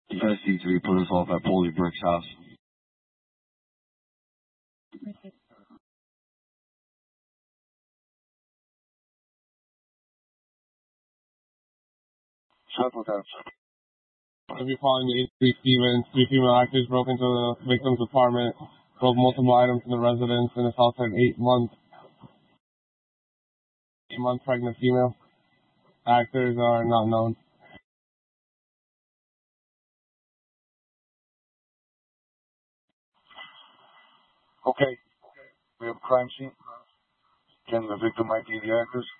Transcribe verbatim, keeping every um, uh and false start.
S D three put us off at Polly Brick's house. Central Coast. I'll be calling the eight three Stevens. Three female actors broke into the victim's apartment, broke multiple items in the residence, and assaulted an eight month, eight month pregnant female. Actors are not known. Okay. We have a crime scene. Can the victim I D the actors?